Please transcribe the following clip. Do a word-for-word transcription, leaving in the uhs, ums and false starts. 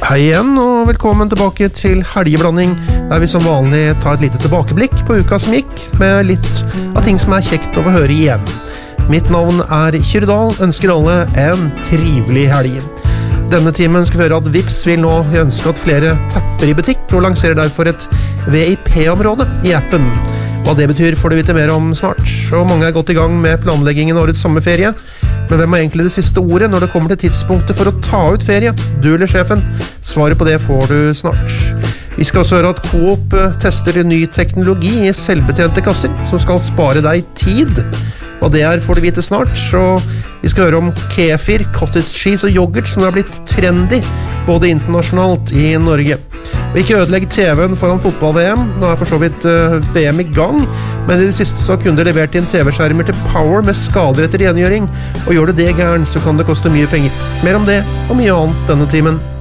Hei igjen, og velkommen tilbake til Helgeblanding, der vi som vanlig tar et lite tilbakeblikk på uka som gikk, med litt av ting som er kjekt å få høre igjen. Mitt navn er Kyrdal, ønsker alle en trivelig helg. Denne timen skal vi høre at Vipps vil nå ønske at flere tapper i butikk, og lanserer derfor et V I P-område i appen. Hva det betyr får du vite mer om snart, og mange er godt i gang med planleggingen av årets sommerferie. Men hvem er egentlig det siste ordet når det kommer til tidspunktet for å ta ut ferie? Du eller sjefen? Svaret på det får du snart. Vi skal også høre at Coop tester ny teknologi i selvbetjente kasser, som skal spare deg tid. Hva det er får du vite snart, så vi skal høre om kefir, cottage cheese og yoghurt som har blitt trendy, både internasjonalt i Norge. Og ikke ødelegg T V-en foran fotball-V M, nå er for så vidt uh, V M i gang, men i det siste så kunne det levert inn T V-skjermer til Power med skader etter rengjøring, og gjør du det gæren så kan det koste mye penger. Mer om det og mye annet denne timen.